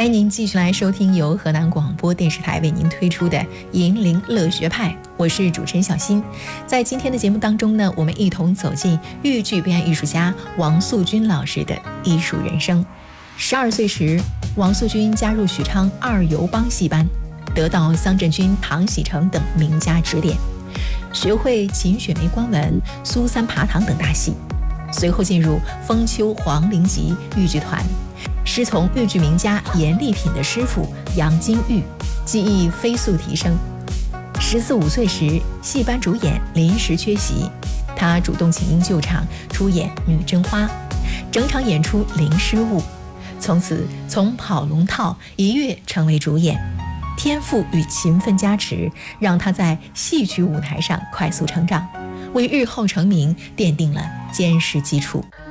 欢迎您继续来收听由河南广播电视台为您推出的银铃乐学派，我是主持人小新。在今天的节目当中呢，我们一同走进豫剧表演艺术家王素君老师的艺术人生。12岁时，王素君加入许昌二游帮戏班，得到桑振军、唐喜成等名家指点，学会秦雪梅关文、苏三爬堂等大戏，随后进入封丘黄陵集豫剧团，师从豫剧名家严丽品的师傅杨金玉，技艺飞速提升。14、15岁时，戏班主演临时缺席，他主动请缨救场，出演《女真花》，整场演出零失误。从此从跑龙套一跃成为主演，天赋与勤奋加持，让他在戏曲舞台上快速成长，为日后成名奠定了坚实基础。